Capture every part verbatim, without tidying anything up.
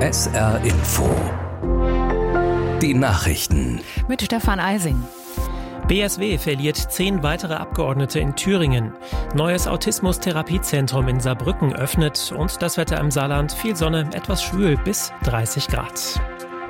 S R Info. Die Nachrichten. Mit Stefan Eising. B S W verliert zehn weitere Abgeordnete in Thüringen. Neues Autismus-Therapiezentrum in Saarbrücken öffnet und das Wetter im Saarland: viel Sonne, etwas schwül bis dreißig Grad.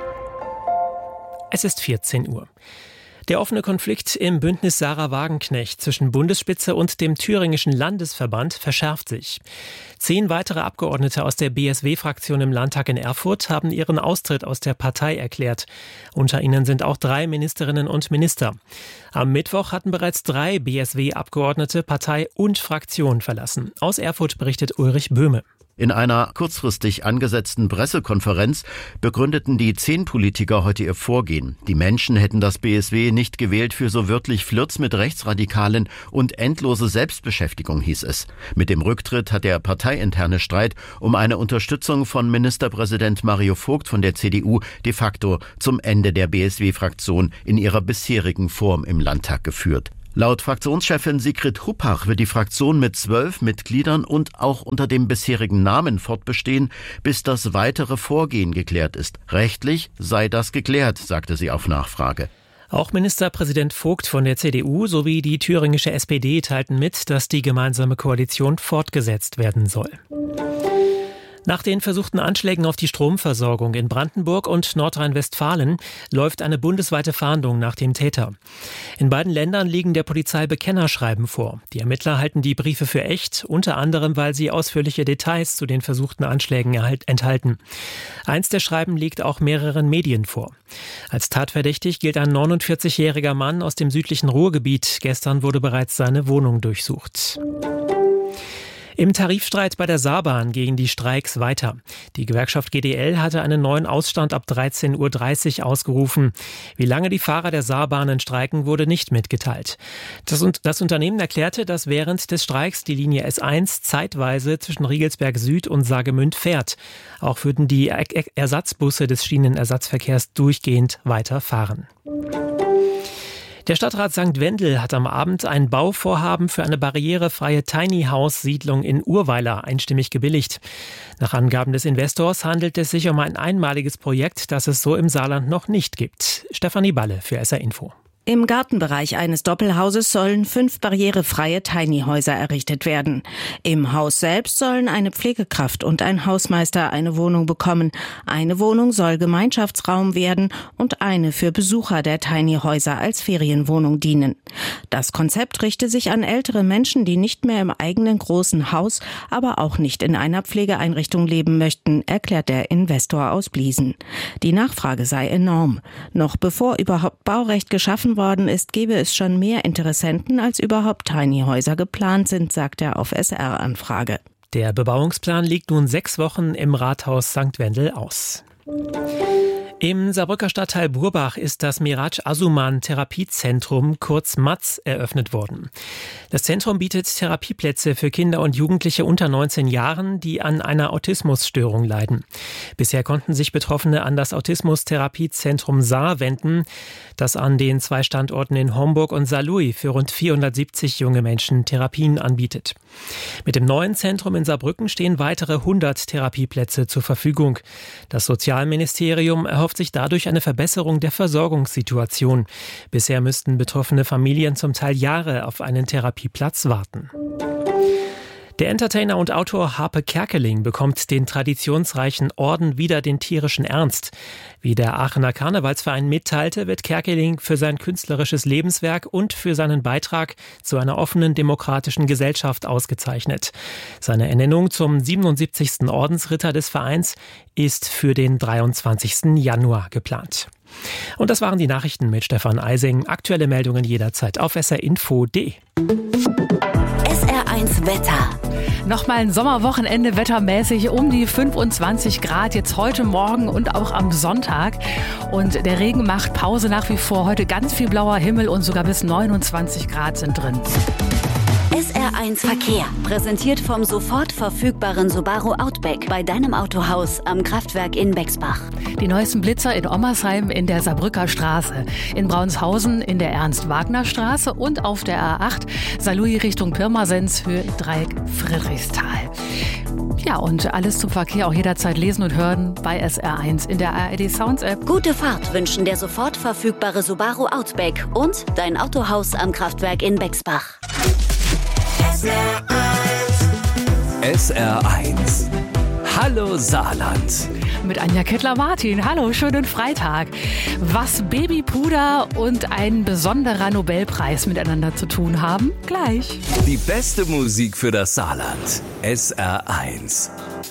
Es ist vierzehn Uhr. Der offene Konflikt im Bündnis Sarah Wagenknecht zwischen Bundesspitze und dem thüringischen Landesverband verschärft sich. Zehn weitere Abgeordnete aus der B S W-Fraktion im Landtag in Erfurt haben ihren Austritt aus der Partei erklärt. Unter ihnen sind auch drei Ministerinnen und Minister. Am Mittwoch hatten bereits drei B S W-Abgeordnete Partei und Fraktion verlassen. Aus Erfurt berichtet Ulrich Böhme. In einer kurzfristig angesetzten Pressekonferenz begründeten die zehn Politiker heute ihr Vorgehen. Die Menschen hätten das B S W nicht gewählt für so wörtlich Flirts mit Rechtsradikalen und endlose Selbstbeschäftigung, hieß es. Mit dem Rücktritt hat der parteiinterne Streit um eine Unterstützung von Ministerpräsident Mario Vogt von der C D U de facto zum Ende der B S W-Fraktion in ihrer bisherigen Form im Landtag geführt. Laut Fraktionschefin Sigrid Huppach wird die Fraktion mit zwölf Mitgliedern und auch unter dem bisherigen Namen fortbestehen, bis das weitere Vorgehen geklärt ist. Rechtlich sei das geklärt, sagte sie auf Nachfrage. Auch Ministerpräsident Vogt von der C D U sowie die thüringische S P D teilten mit, dass die gemeinsame Koalition fortgesetzt werden soll. Nach den versuchten Anschlägen auf die Stromversorgung in Brandenburg und Nordrhein-Westfalen läuft eine bundesweite Fahndung nach dem Täter. In beiden Ländern liegen der Polizei Bekennerschreiben vor. Die Ermittler halten die Briefe für echt, unter anderem, weil sie ausführliche Details zu den versuchten Anschlägen enthalten. Eins der Schreiben liegt auch mehreren Medien vor. Als tatverdächtig gilt ein neunundvierzigjähriger Mann aus dem südlichen Ruhrgebiet. Gestern wurde bereits seine Wohnung durchsucht. Im Tarifstreit bei der Saarbahn gehen die Streiks weiter. Die Gewerkschaft G D L hatte einen neuen Ausstand ab dreizehn Uhr dreißig ausgerufen. Wie lange die Fahrer der Saarbahnen streiken, wurde nicht mitgeteilt. Das, das Unternehmen erklärte, dass während des Streiks die Linie S eins zeitweise zwischen Riegelsberg Süd und Saargemünd fährt. Auch würden die Ersatzbusse des Schienenersatzverkehrs durchgehend weiterfahren. Der Stadtrat Sankt Wendel hat am Abend ein Bauvorhaben für eine barrierefreie Tiny-House-Siedlung in Urweiler einstimmig gebilligt. Nach Angaben des Investors handelt es sich um ein einmaliges Projekt, das es so im Saarland noch nicht gibt. Stefanie Balle für S R Info. Im Gartenbereich eines Doppelhauses sollen fünf barrierefreie Tiny-Häuser errichtet werden. Im Haus selbst sollen eine Pflegekraft und ein Hausmeister eine Wohnung bekommen. Eine Wohnung soll Gemeinschaftsraum werden und eine für Besucher der Tiny-Häuser als Ferienwohnung dienen. Das Konzept richte sich an ältere Menschen, die nicht mehr im eigenen großen Haus, aber auch nicht in einer Pflegeeinrichtung leben möchten, erklärt der Investor aus Bliesen. Die Nachfrage sei enorm. Noch bevor überhaupt Baurecht geschaffen worden ist, gäbe es schon mehr Interessenten, als überhaupt Tiny-Häuser geplant sind, sagt er auf S R-Anfrage. Der Bebauungsplan liegt nun sechs Wochen im Rathaus Sankt Wendel aus. Im Saarbrücker Stadtteil Burbach ist das Miraj Asuman Therapiezentrum, kurz M A Z, eröffnet worden. Das Zentrum bietet Therapieplätze für Kinder und Jugendliche unter neunzehn Jahren, die an einer Autismusstörung leiden. Bisher konnten sich Betroffene an das Autismus-Therapiezentrum Saar wenden, das an den zwei Standorten in Homburg und Saarlouis für rund vierhundertsiebzig junge Menschen Therapien anbietet. Mit dem neuen Zentrum in Saarbrücken stehen weitere hundert Therapieplätze zur Verfügung. Das Sozialministerium erhofft sich dadurch eine Verbesserung der Versorgungssituation. Bisher müssten betroffene Familien zum Teil Jahre auf einen Therapieplatz warten. Der Entertainer und Autor Harpe Kerkeling bekommt den traditionsreichen Orden Wider den tierischen Ernst. Wie der Aachener Karnevalsverein mitteilte, wird Kerkeling für sein künstlerisches Lebenswerk und für seinen Beitrag zu einer offenen demokratischen Gesellschaft ausgezeichnet. Seine Ernennung zum siebenundsiebzigsten Ordensritter des Vereins ist für den dreiundzwanzigsten Januar geplant. Und das waren die Nachrichten mit Stefan Eising. Aktuelle Meldungen jederzeit auf s r info punkt d e. S R eins Wetter. Nochmal ein Sommerwochenende wettermäßig um die fünfundzwanzig Grad, jetzt heute Morgen und auch am Sonntag. Und der Regen macht Pause nach wie vor. Heute ganz viel blauer Himmel und sogar bis neunundzwanzig Grad sind drin. S R eins Verkehr. Präsentiert vom sofort verfügbaren Subaru Outback bei deinem Autohaus am Kraftwerk in Bexbach. Die neuesten Blitzer in Ommersheim in der Saarbrücker Straße, in Braunshausen in der Ernst-Wagner-Straße und auf der A acht Saarlouis Richtung Pirmasens, Höhe Dreieck Friedrichsthal. Ja, und alles zum Verkehr auch jederzeit lesen und hören bei S R eins in der A R D Sounds App. Gute Fahrt wünschen der sofort verfügbare Subaru Outback und dein Autohaus am Kraftwerk in Bexbach. S R eins. S R eins. Hallo Saarland. Mit Anja Kettler-Martin. Hallo, schönen Freitag. Was Babypuder und ein besonderer Nobelpreis miteinander zu tun haben, gleich. Die beste Musik für das Saarland. S R eins.